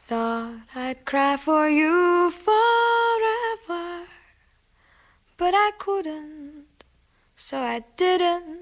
thought I'd cry for you forever, but I couldn't, so I didn't.